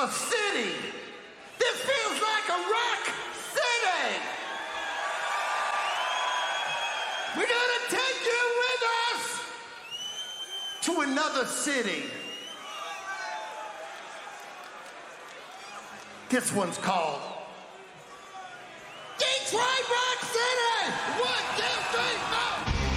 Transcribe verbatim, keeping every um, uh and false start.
a city. This feels like a rock city. We're gonna take you with us to another city. This one's called Detroit Rock City. What?